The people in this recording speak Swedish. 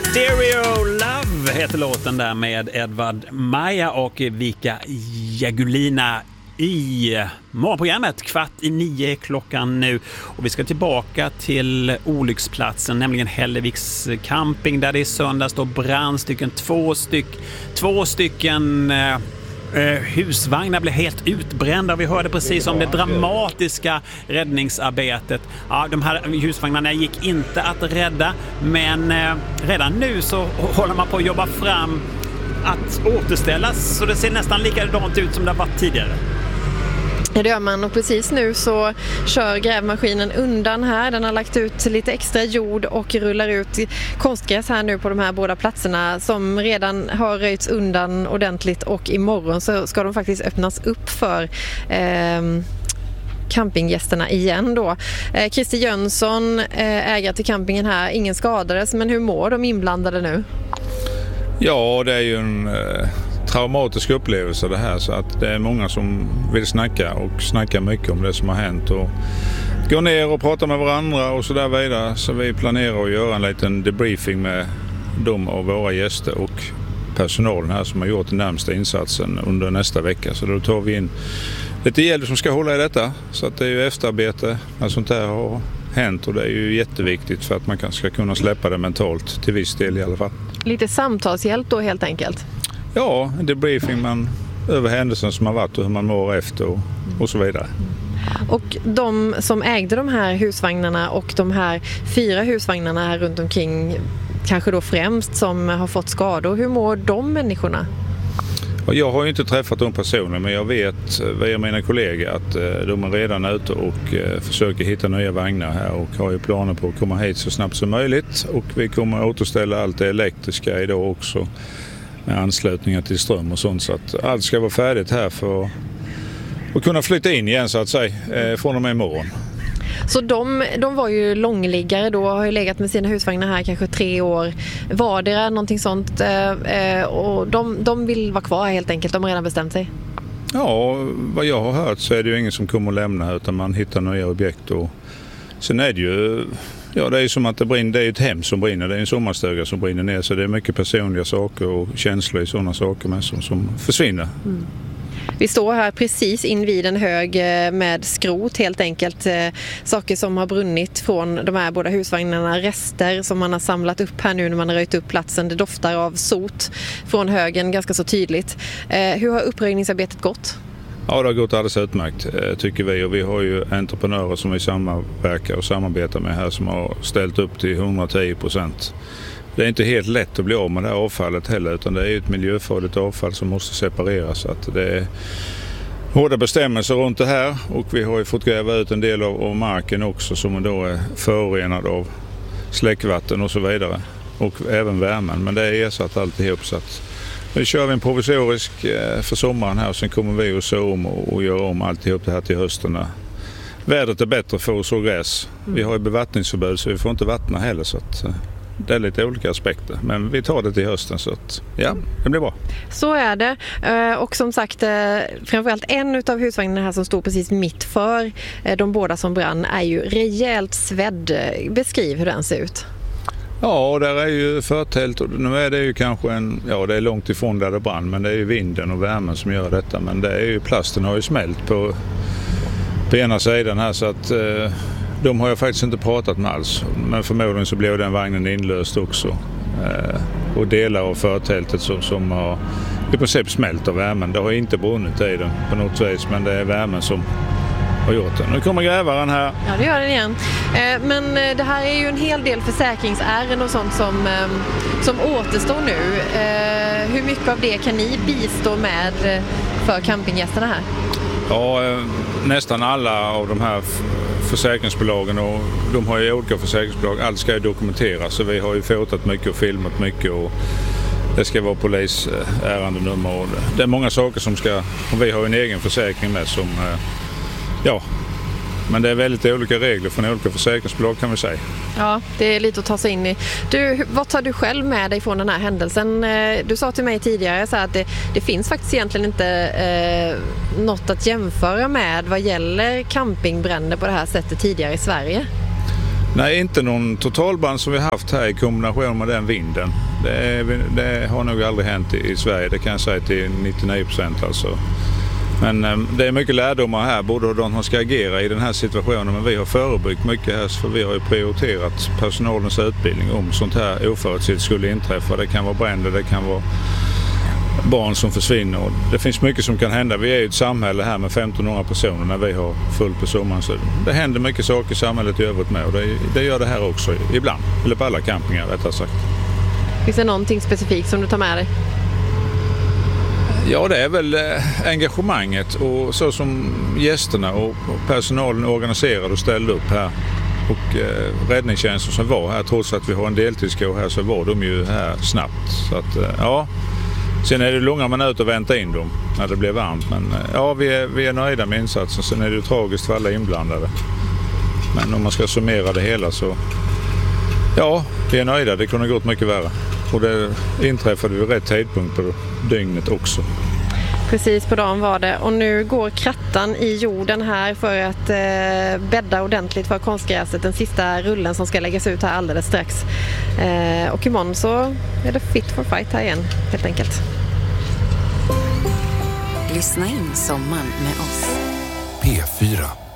Stereo Love heter låten där med Edvard Maja och Vika Jagulina i morgonprogrammet 8:45 klockan nu. Och vi ska tillbaka till olycksplatsen, nämligen Hälleviks camping, där det i söndags då brann två stycken husvagnar blev helt utbrända. Vi hörde precis om det dramatiska räddningsarbetet. Ja, de här husvagnarna gick inte att rädda, men redan nu så håller man på att jobba fram att återställas så det ser nästan likadant ut som det har varit tidigare. Det gör man, och precis nu så kör grävmaskinen undan här. Den har lagt ut lite extra jord och rullar ut konstgräs här nu på de här båda platserna som redan har röjts undan ordentligt, och imorgon så ska de faktiskt öppnas upp för campinggästerna igen då. Christer Jönsson, ägare till campingen här, ingen skadades, men hur mår de inblandade nu? Ja, det är ju en traumatisk upplevelse det här, så att det är många som vill snacka mycket om det som har hänt och gå ner och prata med varandra och så där vidare. Så vi planerar att göra en liten debriefing med dem och våra gäster och personalen här som har gjort den närmsta insatsen under nästa vecka. Så då tar vi in lite hjälp som ska hålla i detta, så att det är ju efterarbete när sånt här har hänt, och det är ju jätteviktigt för att man ska kunna släppa det mentalt till viss del i alla fall. Lite samtalshjälp då helt enkelt? Ja, en debriefing över händelsen som har varit och hur man mår efter och så vidare. Och de som ägde de här husvagnarna och de här 4 husvagnarna här runt omkring, kanske då främst, som har fått skador, hur mår de människorna? Jag har ju inte träffat de personerna, men jag vet via mina kollegor att de är redan ute och försöker hitta nya vagnar här och har ju planer på att komma hit så snabbt som möjligt, och vi kommer att återställa allt det elektriska idag också med anslutningar till ström och sånt, så att allt ska vara färdigt här för att kunna flytta in igen så att säga från och med imorgon. Så de var ju långliggare då, har ju legat med sina husvagnar här kanske 3 år. Var det någonting sånt? Och de vill vara kvar helt enkelt, de har redan bestämt sig? Ja, vad jag har hört så är det ju ingen som kommer att lämna, utan man hittar nya objekt. Och sen är det ju, ja, det är ju som att det brinner, det är ett hem som brinner, det är en sommarstuga som brinner ner, så det är mycket personliga saker och känslor i sådana saker med som försvinner. Mm. Vi står här precis invid en hög med skrot helt enkelt. Saker som har brunnit från de här båda husvagnarna. Rester som man har samlat upp här nu när man har röjt upp platsen. Det doftar av sot från högen ganska så tydligt. Hur har uppröjningsarbetet gått? Ja, det har gått alldeles utmärkt tycker vi. Och vi har ju entreprenörer som vi samverkar och samarbetar med här som har ställt upp till 110%. Det är inte helt lätt att bli av med det här avfallet heller, utan det är ett miljöfarligt avfall som måste separeras. Så att det är hårda bestämmelser runt det här, och vi har ju fått gräva ut en del av marken också som då är förorenad av släckvatten och så vidare, och även värmen. Men det är ersatt alltihop, så att nu kör vi en provisorisk för sommaren här, och sen kommer vi att så om och göra om alltihop det här till hösten när vädret är bättre för oss och gräs. Vi har ju bevattningsförbud så vi får inte vattna heller, så att det är lite olika aspekter, men vi tar det till hösten, så att ja, det blir bra. Så är det, och som sagt framförallt en av husvagnarna här som står precis mitt för de båda som brann är ju rejält svedd. Beskriv hur den ser ut. Ja, där är ju förtält, och nu är det ju kanske det är långt ifrån där det brann, men det är ju vinden och värmen som gör detta, men det är ju, plasten har ju smält på ena sidan här, så att de har jag faktiskt inte pratat med alls, men förmodligen så blev den vagnen inlöst också. Och delar av förtältet som har i princip smält av värmen. Det har inte brunnit i den på något vis, men det är värmen som har gjort det. Nu kommer grävaren här. Ja, det gör den igen. Men det här är ju en hel del försäkringsärenden och sånt som återstår nu. Hur mycket av det kan ni bistå med för campinggästerna här? Ja, nästan alla av de här försäkringsbolagen, och de har ju olika försäkringsbolag, allt ska ju dokumenteras, så vi har ju fotat mycket och filmat mycket, och det ska vara polisärendenummer, och det är många saker som ska, och vi har ju en egen försäkring med som, men det är väldigt olika regler från olika försäkringsbolag kan vi säga. Ja, det är lite att ta sig in i. Du, vad tar du själv med dig från den här händelsen? Du sa till mig tidigare så att det finns faktiskt egentligen inte något att jämföra med vad gäller campingbränder på det här sättet tidigare i Sverige. Nej, inte någon totalband som vi haft här i kombination med den vinden. Det har nog aldrig hänt i Sverige, det kan jag säga till 99% alltså. Men det är mycket lärdomar här, både hur de ska agera i den här situationen, men vi har förebyggt mycket här för vi har ju prioriterat personalens utbildning om sånt här oförutsett skulle inträffa. Det kan vara bränder, det kan vara barn som försvinner. Och det finns mycket som kan hända. Vi är ju ett samhälle här med 1500 personer när vi har fullt på sommaren. Så det händer mycket saker i samhället i övrigt med och det gör det här också ibland. Eller på alla campingar rättare sagt. Finns det någonting specifikt som du tar med dig? Ja, det är väl engagemanget och så som gästerna och personalen organiserade och ställde upp här. Och räddningstjänsten som var här, trots att vi har en deltidskår här, så var de ju här snabbt. Så att, ja. Sen är det långa minuter att vänta in dem när det blir varmt. Men ja, vi är nöjda med insatsen. Sen är det ju tragiskt för alla inblandade. Men om man ska summera det hela så... Ja, vi är nöjda. Det kunde gått mycket värre. Och det inträffade vid rätt tidpunkt på dygnet också. Precis på dagen var det. Och nu går krattan i jorden här för att bädda ordentligt för konstgräset. Den sista rullen som ska läggas ut här alldeles strax. Och imorgon så är det fit for fight här igen, helt enkelt. Lyssna in sommaren med oss. P4.